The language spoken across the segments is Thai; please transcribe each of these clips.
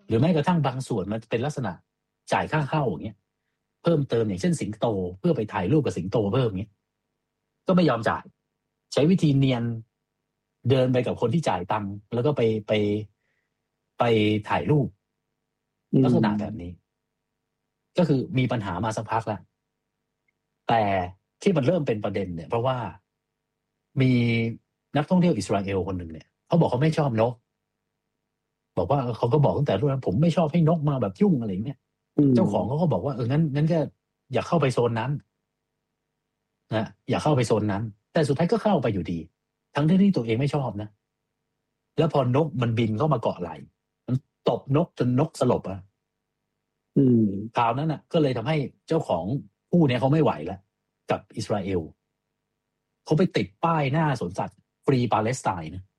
หรือแม้กระทั่งบางส่วนมันเป็นลักษณะจ่ายค่าเข้าอย่างเงี้ยเพิ่มเติมอย่างเช่นสิงโตเพื่อไปถ่ายรูปกับสิงโตเพิ่มเงี้ยก็ไม่ยอมจ่ายใช้วิธีเนียนเดินไปกับคนที่จ่ายตังค์แล้วก็ไปถ่ายรูปลักษณะแบบนี้ก็คือมีปัญหามาสักพักแล้วแต่ที่มันเริ่มเป็นประเด็นเนี่ยเพราะว่ามีนักท่องเที่ยวอิสราเอลคนหนึ่งเนี่ยเขาบอกเขาไม่ชอบนกบอกว่าเขาก็บอกตั้งแต่รุ่นนั้นผมไม่ชอบให้นกมาแบบยุ่งอะไรเงี้ยเจ้าของเขาก็บอกว่างั้นก็อย่าเข้าไปโซนนั้นนะอย่าเข้าไปโซนนั้นแต่สุดท้ายก็เข้าไปอยู่ดีทั้งที่ตัวเองไม่ชอบนะแล้วพอนกมันบินเข้ามาเกาะไหล่มันตบนกจนนกสลบคราวนั้นก็เลยทำให้เจ้าของผู้เนี่ยเขาไม่ไหวแล้วกับอิสราเอลเขาไปติดป้ายหน้าสวนสัตว์ฟรีปาเลสไตน์นะ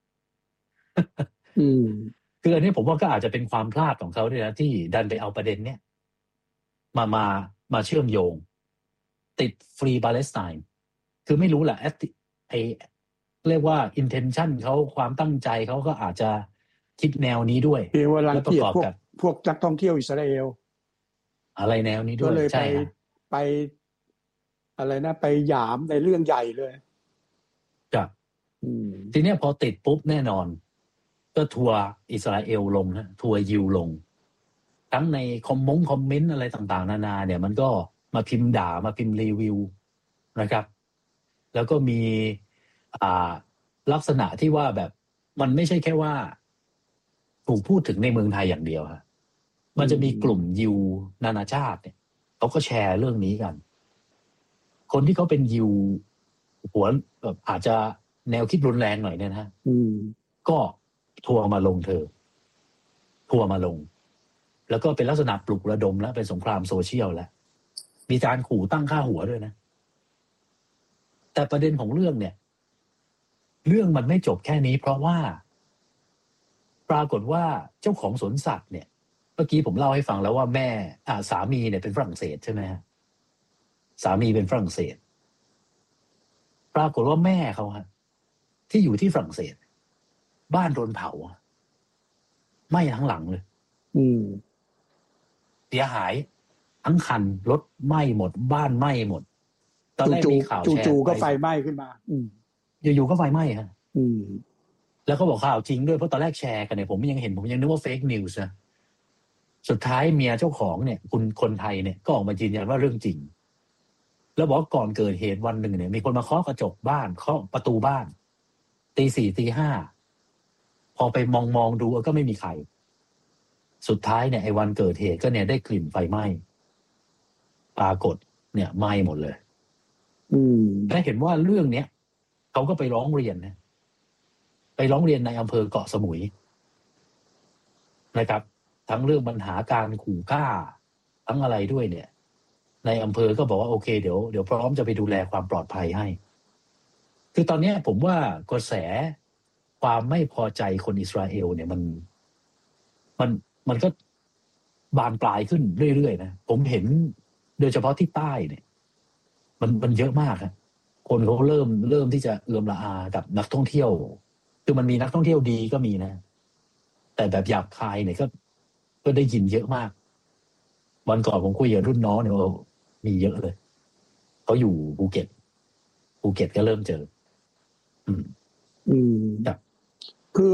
คืออันนี้ผมว่าก็อาจจะเป็นความพลาดของเขาด้วยนะที่ดันไปเอาประเด็นเนี้ยมาเชื่อมโยงติดฟรีปาเลสไตน์คือไม่รู้แหละไอเรียกว่า intention เขาความตั้งใจเขาก็อาจจะคิดแนวนี้ด้วยแล้วประกอบกับพวกนักท่องเที่ยวอิสราเอลอะไรแนวนี้ด้วยก็เลยไปอะไรนะไปหยามในเรื่องใหญ่เลยครับทีนี้พอติดปุ๊บแน่นอนก็ทัวร์อิสราเอลลงนะทัวร์ยิวลงทั้งในคอมเมนต์อะไรต่างๆนานาเนี่ยมันก็มาพิมพ์ด่ามาพิมพ์รีวิวนะครับแล้วก็มีลักษณะที่ว่าแบบมันไม่ใช่แค่ว่าถูกพูดถึงในเมืองไทยอย่างเดียวฮะมันจะมีกลุ่มยิวนานาชาติเนี่ยเขาก็แชร์เรื่องนี้กันคนที่เขาเป็นยิวหัวแบบอาจจะแนวคิดรุนแรงหน่อยเนี่ยนะก็ทัวร์มาลงทัวร์มาลงแล้วก็เป็นลักษณะปลุกระดมแล้วเป็นสงครามโซเชียลแล้วมีการขู่ตั้งค่าหัวด้วยนะแต่ประเด็นของเรื่องเนี่ยเรื่องมันไม่จบแค่นี้เพราะว่าปรากฏว่าเจ้าของสวนสัตว์เนี่ยเมื่อกี้ผมเล่าให้ฟังแล้วว่าแม่สามีเนี่ยเป็นฝรั่งเศสใช่ไหมฮะสามีเป็นฝรั่งเศสปรากฏว่าแม่เขาฮะที่อยู่ที่ฝรั่งเศสบ้านโดนเผาไหม้ทั้งหลังเลยเสียหายทั้งคันรถไหม้หมดบ้านไหม้หมดตอนแรกมีข่าวแชร์จู่ๆก็ไฟไหม้ขึ้นมาอยู่ๆก็ไฟไหม้ฮะแล้วเขาบอกข่าวจริงด้วยเพราะตอนแรกแชร์กันเนี่ยผมยังนึกว่าเฟกนิวส์นะสุดท้ายเมียเจ้าของเนี่ยคุณคนไทยเนี่ยก็ออกมายืนยันว่าเรื่องจริงแล้วบอกก่อนเกิดเหตุวันหนึ่งเนี่ยมีคนมาเคาะกระจกบ้านเคาะประตูบ้านตี 4 ตี 5พอไปมองดูก็ไม่มีใครสุดท้ายเนี่ยไอ้วันเกิดเหตุก็เนี่ยได้กลิ่นไฟไหม้ปรากฏเนี่ยไหม้หมดเลยและเห็นว่าเรื่องเนี้ยเขาก็ไปร้องเรียนนะไปร้องเรียนในอำเภอเกาะสมุยนะครับทั้งเรื่องปัญหาการขู่ฆ่าทั้งอะไรด้วยเนี่ยในอำเภอก็บอกว่าโอเคเดี๋ยวพร้อมจะไปดูแลความปลอดภัยให้คือตอนนี้ผมว่ากระแสความไม่พอใจคนอิสราเอลเนี่ยมันก็บานปลายขึ้นเรื่อยๆนะผมเห็นโดยเฉพาะที่ใต้เนี่ยมันเยอะมากครับคนเขาเริ่มที่จะเอือมละอากับนักท่องเที่ยวคือมันมีนักท่องเที่ยวดีก็มีนะแต่แบบหยาบคายเนี่ยก็ได้ยินเยอะมากวันก่อนผมคุยกับรุ่นน้องเนี่ยมีเยอะเลยเขาอยู่ภูเก็ตก็เริ่มเจอครับคือ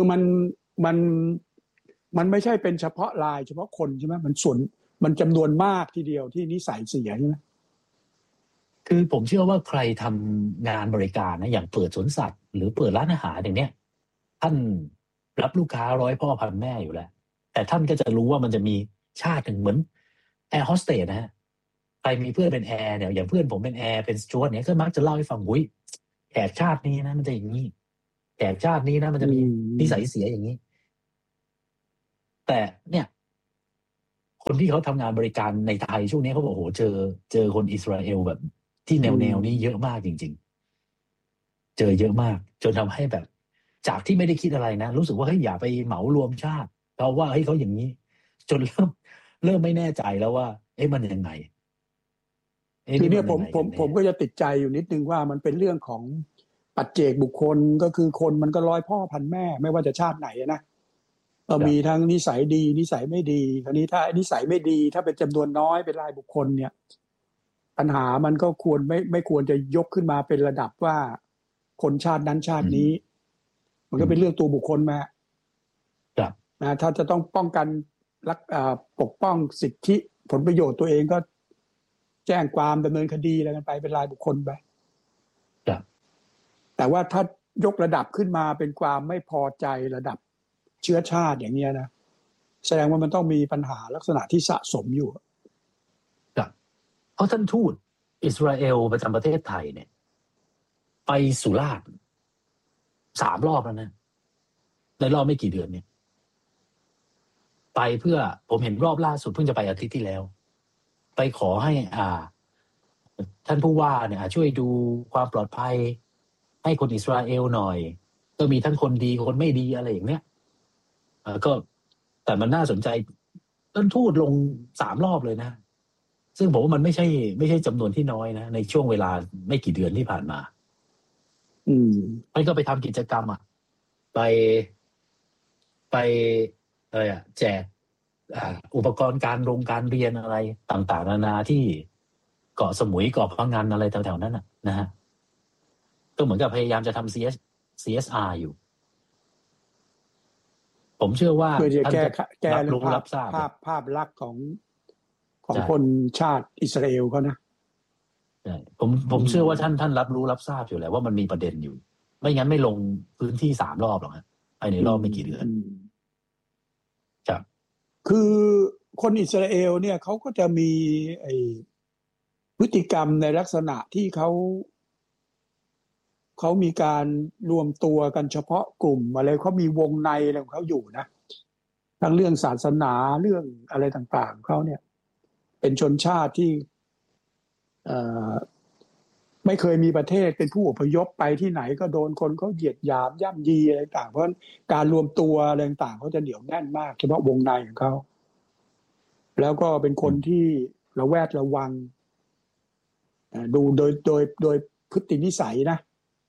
มันไม่ใช่เป็นเฉพาะรายเฉพาะคนใช่ไหมมันจำนวนมากทีเดียวที่นิสัยเสียใช่ไหมคือผมเชื่อว่าใครทำงานบริการนะอย่างเปิดสวนสัตว์หรือเปิดร้านอาหารอย่างเนี้ยท่านรับลูกค้าร้อยพ่อพันแม่อยู่แล้วแต่ท่านก็จะรู้ว่ามันจะมีชาติหนึ่งเหมือนแอร์โฮสเตสนะฮะใครมีเพื่อนเป็นแอร์เนี่ยอย่างเพื่อนผมเป็นแอร์เป็นสจ๊วตเนี่ยก็มักจะเล่าให้ฟังอุ้ยแขกชาตินี้นะมันจะอย่างนี้แขกชาตินี้นะมันจะมีนิสัยเสียอย่างนี้แต่เนี่ยคนที่เขาทำงานบริการในไทยช่วงนี้เขาบอกโอ้โหเจอคนอิสราเอลแบบที่แนวนี้เยอะมากจริงๆเจอเยอะมากจนทำให้แบบจากที่ไม่ได้คิดอะไรนะรู้สึกว่าเฮ้ยอย่าไปเหมารวมชาติเราว่าเฮ้ยเขาอย่างนี้จนเริ่มไม่แน่ใจแล้วว่ามันยังไงทีนี้ผมก็จะติดใจอยู่นิดนึงว่ามันเป็นเรื่องของปัจเจกบุคคลก็คือคนมันก็ร้อยพ่อพันแม่ไม่ว่าจะชาติไหนนะมีทั้งนิสัยดีนิสัยไม่ดีคราวนี้ถ้านิสัยไม่ดีถ้าเป็นจำนวนน้อยเป็นรายบุคคลเนี่ยปัญหามันก็ควรไม่ควรจะยกขึ้นมาเป็นระดับว่าคนชาตินั้นชาตินี้มันก็เป็นเรื่องตัวบุคคลมานะถ้าจะต้องป้องกันปกป้องสิทธิผลประโยชน์ตัวเองก็แจ้งความดำเนินคดีอะไรกันไปเป็นรายบุคคลไปแต่ว่าถ้ายกระดับขึ้นมาเป็นความไม่พอใจระดับเชื้อชาติอย่างนี้นะแสดงว่ามันต้องมีปัญหาลักษณะที่สะสมอยู่ครับเพราะท่านทูตอิสราเอลประจำประเทศไทยเนี่ยไปสุราษฎร์3 รอบแล้วนะในรอบไม่กี่เดือนเนี่ยไปเพื่อผมเห็นรอบล่าสุดเพิ่งจะไปอาทิตย์ที่แล้วไปขอให้ท่านผู้ว่าเนี่ยช่วยดูความปลอดภัยให้คนอิสราเอลหน่อยก็มีทั้งคนดีคนไม่ดีอะไรอย่างเนี้ยก็แต่มันน่าสนใจท่านทูตลง3 รอบเลยนะซึ่งผมว่ามันไม่ใช่จำนวนที่น้อยนะในช่วงเวลาไม่กี่เดือนที่ผ่านมามันก็ไปทำกิจกรรมไปแจกอุปกรณ์การเรียนอะไรต่างๆนานาที่เกาะสมุยเกาะพะงันอะไรแถวๆนั้นนะฮะก็เหมือนกับพยายามจะทำ CSR อยู่ผมเชื่อว่าเพื่อจะแก้รับรู้รับทราบภาพลักษณ์ของคนชาติอิสราเอลเขานะใช่ผมเชื่อว่าท่านรับรู้รับทราบอยู่แล้วว่ามันมีประเด็นอยู่ไม่งั้นไม่ลงพื้นที่3 รอบหรอกฮะภายในรอบไม่กี่เดือนครับคือคนอิสราเอลเนี่ยเขาก็จะมีพฤติกรรมในลักษณะที่เขามีการรวมตัวกันเฉพาะกลุ่มอะไรเขามีวงในอะไรของเขาอยู่นะทั้งเรื่องศาสนาเรื่องอะไรต่างๆเขาเนี่ยเป็นชนชาติที่ไม่เคยมีประเทศเป็นผู้อพยพไปที่ไหนก็โดนคนเขาเหยียดหยามย่ำยีอะไรต่างเพราะการรวมตัวอะไรต่างเขาจะเหนียวแน่นมากเฉพาะวงในของเขาแล้วก็เป็นคนที่ระแวดระวังดูโดยพฤตินิสัยนะ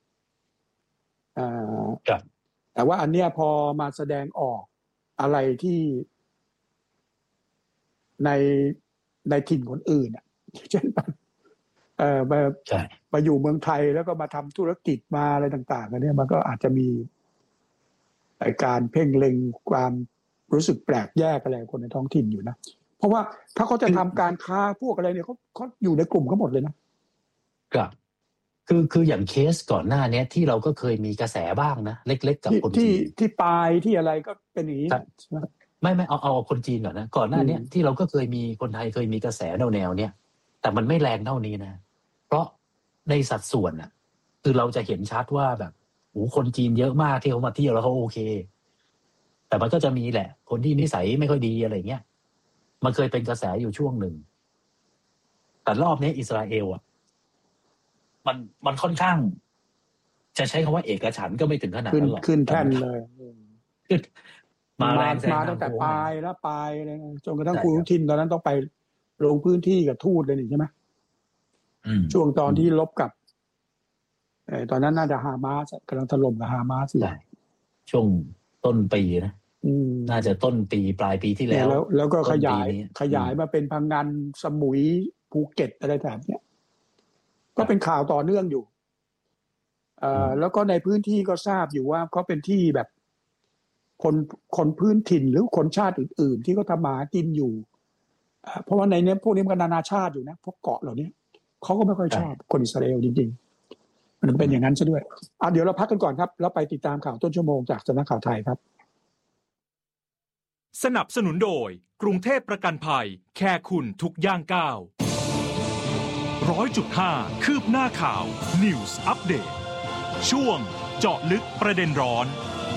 แต่ว่าอันเนี้ยพอมาแสดงออกอะไรที่ในถิ่นคนอื่นเช่นมาอยู่เมืองไทยแล้วก็มาทำธุรกิจมาอะไรต่างๆกันเนี่ยมันก็อาจจะมีการเพ่งเล็งความรู้สึกแปลกแยกอะไรคนในท้องถิ่นอยู่นะเพราะว่าถ้าเขาจะทำการค้าพวกอะไรเนี่ยเขาอยู่ในกลุ่มเขาหมดเลยนะครับคืออย่างเคสก่อนหน้านี้ที่เราก็เคยมีกระแสบ้างนะเล็กๆกับคนจีนที่ปลายที่อะไรก็เป็นอย่างนี้ไม่เอาคนจีนก่อนนะก่อนหน้านี้ที่เราก็เคยมีคนไทยเคยมีกระแสแนวเนี้ยแต่มันไม่แรงเท่านี้นะเพราะในสัดส่วนคือเราจะเห็นชัดว่าแบบคนจีนเยอะมากที่เขามาเที่ยวแล้วเขาโอเคแต่มันก็จะมีแหละคนที่นิสัยไม่ค่อยดีอะไรเงี้ยมันเคยเป็นกระแสอยู่ช่วงหนึ่งแต่รอบนี้อิสราเอลมันค่อนข้างจะใช้คำว่าเอกฉันท์ก็ไม่ถึงขนาดนั้นหรอกขึ้นแท่นเลยมาแรงตั้งแต่ปลายเลยจนกระทั่งคุณอนุทินตอนนั้นต้องไปลงพื้นที่กับทูตเลยนี่ใช่ไหมช่วงตอนที่ลบกับตอนนั้นน่าจะฮามาสกำลังถล่มกับฮามาสอยู่ช่วงต้นปีนะน่าจะต้นปีปลายปีที่แล้วก็ขยายมาเป็นพังงานสมุยภูเก็ตอะไรแบบนี้ก็เป็นข่าวต่อเนื่องอยู่แล้วก็ในพื้นที่ก็ทราบอยู่ว่าเขาเป็นที่แบบคนพื้นถิ่นหรือคนชาติอื่นๆที่เขาทำมากินอยู่เพราะว่าในนี้พวกนี้มันก็นานาชาติอยู่นะพวกเกาะเหล่านี้เขาก็ไม่ค่อยชอบคนอิสราเอลจริงๆมันเป็นอย่างนั้นซะด้วยเดี๋ยวเราพักกันก่อนครับแล้วไปติดตามข่าวต้นชั่วโมงจากสำนักข่าวไทยครับสนับสนุนโดยกรุงเทพประกันภัยแค่คุณทุกย่างก้าว 100.5 คืบหน้าข่าว News Update ช่วงเจาะลึกประเด็นร้อน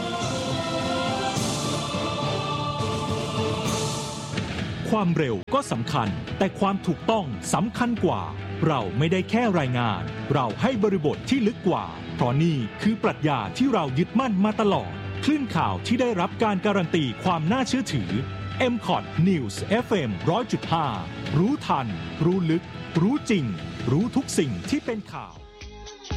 ความเร็วก็สำคัญแต่ความถูกต้องสำคัญกว่าเราไม่ได้แค่รายงานเราให้บริบทที่ลึกกว่าเพราะนี่คือปรัชญาที่เรายึดมั่นมาตลอดคลื่นข่าวที่ได้รับการการันตีความน่าเชื่อถือ MCOT News FM 100.5 รู้ทันรู้ลึกรู้จริงรู้ทุกสิ่งที่เป็นข่าว